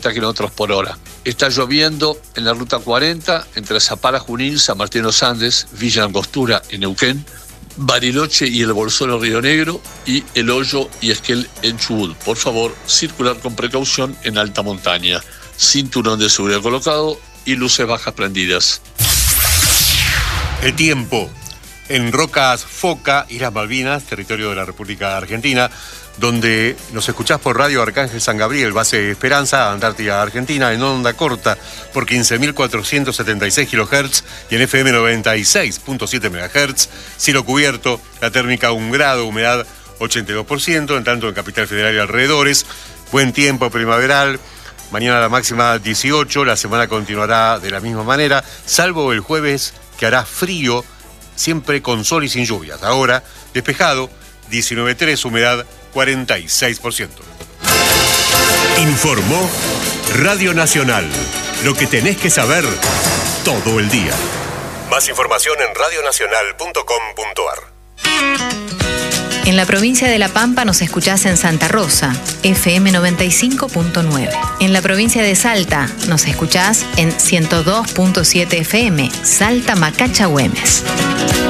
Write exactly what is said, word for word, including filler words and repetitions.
kilómetros por hora. Está lloviendo en la ruta cuarenta entre Zapala, Junín, San Martín de los Andes, Villa Angostura en Neuquén, Bariloche y el Bolsón en Río Negro y El Hoyo y Esquel en Chubut. Por favor, circular con precaución en alta montaña. Cinturón de seguridad colocado y luces bajas prendidas. El tiempo. En Rocas Foca, Islas Malvinas, territorio de la República Argentina, donde nos escuchás por Radio Arcángel San Gabriel, base Esperanza, Antártida Argentina, en onda corta por quince mil cuatrocientos setenta y seis kilohertz y en F M noventa y seis punto siete megahertz. Cielo cubierto, la térmica un grado, humedad ochenta y dos por ciento, en tanto en Capital Federal y alrededores. Buen tiempo primaveral. Mañana la máxima dieciocho, la semana continuará de la misma manera, salvo el jueves que hará frío, siempre con sol y sin lluvias. Ahora, despejado, diecinueve punto tres, humedad cuarenta y seis por ciento. Informó Radio Nacional. Lo que tenés que saber todo el día. Más información en radio nacional punto com punto a r. En la provincia de La Pampa nos escuchás en Santa Rosa, F M noventa y cinco punto nueve. En la provincia de Salta nos escuchás en ciento dos punto siete F M, Salta Macacha Güemes.